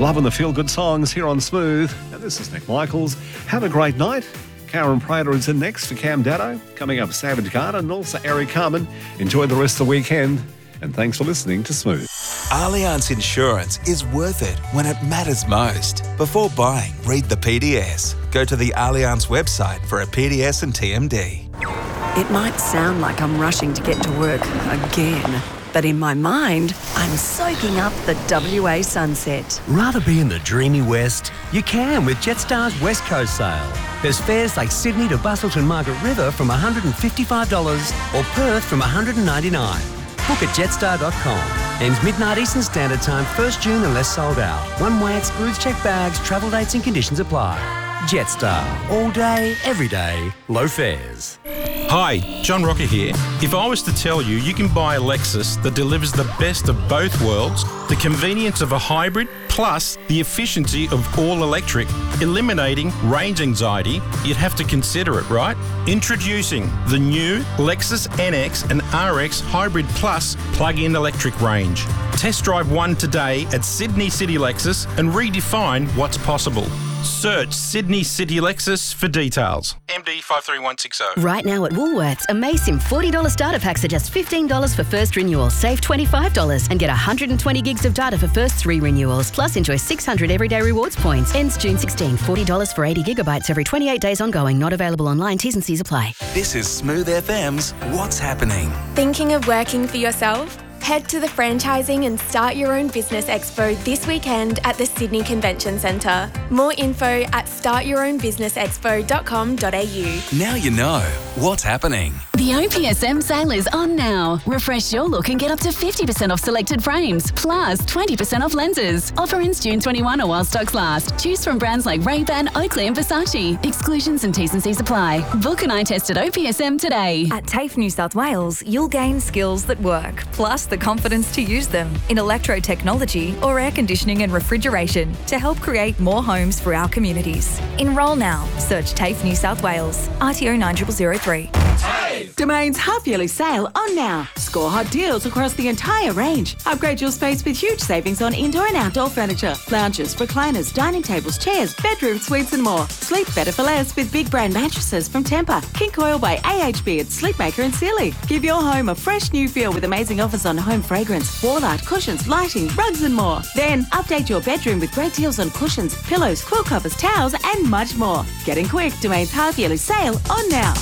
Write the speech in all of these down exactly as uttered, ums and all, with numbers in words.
Loving the feel-good songs here on Smooth. And this is Nick Michaels. Have a great night. Karen Prater is in next for Cam Datto. Coming up, Savage Garden and also Eric Carmen. Enjoy the rest of the weekend. And thanks for listening to Smooth. Allianz Insurance is worth it when it matters most. Before buying, read the P D S. Go to the Allianz website for a P D S and T M D. It might sound like I'm rushing to get to work again, but in my mind, I'm soaking up the W A sunset. Rather be in the dreamy West? You can with Jetstar's West Coast sale. There's fares like Sydney to Busselton Margaret River from one hundred fifty-five dollars or Perth from one hundred ninety-nine dollars. Book at jetstar dot com. Ends midnight Eastern Standard Time, first of June unless sold out. One way excludes checked bags, travel dates and conditions apply. Jetstar. All day, every day, low fares. Hi, John Rocker here. If I was to tell you you can buy a Lexus that delivers the best of both worlds, the convenience of a hybrid plus the efficiency of all electric, eliminating range anxiety, you'd have to consider it, right? Introducing the new Lexus N X and R X Hybrid Plus plug-in electric range. Test drive one today at Sydney City Lexus and redefine what's possible. Search Sydney City Lexus for details. M D five three one six zero. Right now at Woolworths, Amazing forty dollars starter packs are just fifteen dollars for first renewal. Save twenty-five dollars and get one hundred twenty gigs of data for first three renewals. Plus enjoy six hundred everyday rewards points. Ends June sixteenth. forty dollars for eighty gigabytes every twenty-eight days ongoing. Not available online. T's and C's apply. This is Smooth F M's What's Happening. Thinking of working for yourself? Head to the Franchising and Start Your Own Business Expo this weekend at the Sydney Convention Centre. More info at start your own business expo dot com dot a u. Now you know what's happening. The O P S M sale is on now. Refresh your look and get up to fifty percent off selected frames, plus twenty percent off lenses. Offer ends June twenty-first or while stocks last. Choose from brands like Ray-Ban, Oakley and Versace. Exclusions and T's and C's apply. Book an eye test at O P S M today. At TAFE New South Wales, you'll gain skills that work, plus the confidence to use them in electro-technology or air conditioning and refrigeration to help create more homes for our communities. Enrol now. Search TAFE New South Wales. R T O nine zero zero zero three. Domain's half-yearly sale on now. Score hot deals across the entire range. Upgrade your space with huge savings on indoor and outdoor furniture, lounges, recliners, dining tables, chairs, bedroom suites and more. Sleep better for less with big brand mattresses from Tempur, King Coil by A H B at Sleepmaker and Sealy. Give your home a fresh new feel with amazing offers on home fragrance, wall art, cushions, lighting, rugs and more. Then update your bedroom with great deals on cushions, pillows, quilt covers, towels and much more. Getting quick, Domain's half-yearly sale on now.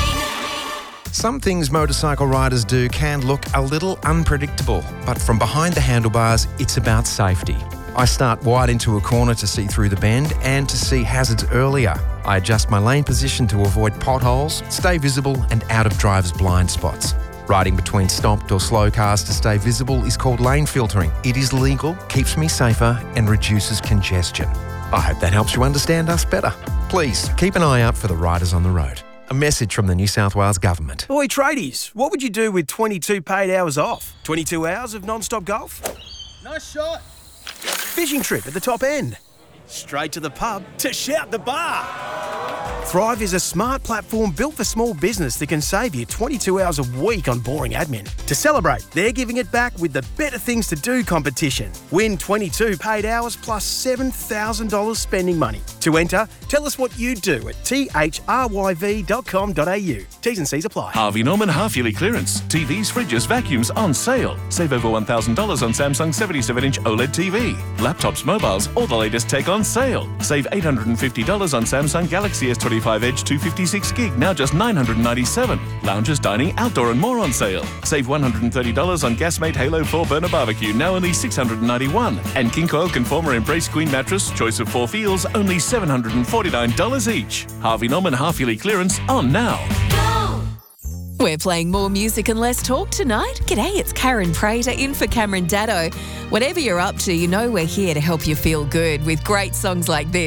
Some things motorcycle riders do can look a little unpredictable, but from behind the handlebars, it's about safety. I start wide into a corner to see through the bend and to see hazards earlier. I adjust my lane position to avoid potholes, stay visible and out of drivers' blind spots. Riding between stopped or slow cars to stay visible is called lane filtering. It is legal, keeps me safer and reduces congestion. I hope that helps you understand us better. Please keep an eye out for the riders on the road. A message from the New South Wales Government. Oi, tradies, what would you do with twenty-two paid hours off? twenty-two hours of non-stop golf? Nice shot. Fishing trip at the top end? Straight to the pub to shout the bar? Thrive is a smart platform built for small business that can save you twenty-two hours a week on boring admin. To celebrate, they're giving it back with the Better Things to Do competition. Win twenty-two paid hours plus seven thousand dollars spending money. To enter, tell us what you do at t h r y v dot com dot a u. T's and C's apply. Harvey Norman half-yearly clearance. T Vs, fridges, vacuums on sale. Save over one thousand dollars on Samsung seventy-seven inch OLED T V. Laptops, mobiles, all the latest tech on sale. Save eight hundred fifty dollars on Samsung Galaxy S twenty-five Edge two fifty-six gig, now just nine hundred ninety-seven dollars. Lounges, dining, outdoor and more on sale. Save one hundred thirty dollars on Gasmate Halo four burner barbecue, now only six hundred ninety-one dollars. And King Coil Conformer Embrace Queen mattress, choice of four feels, only seven hundred forty-nine dollars each. Harvey Norman half-yearly clearance on now. We're playing more music and less talk tonight. G'day, it's Karen Prater in for Cameron Datto. Whatever you're up to, you know we're here to help you feel good with great songs like this.